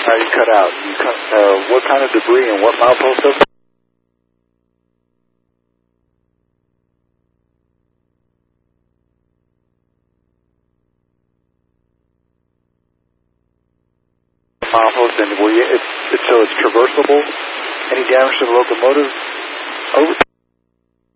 You cut out. What kind of debris and what milepost of it? Milepost, and so it's traversable. Any damage to the locomotive? Over.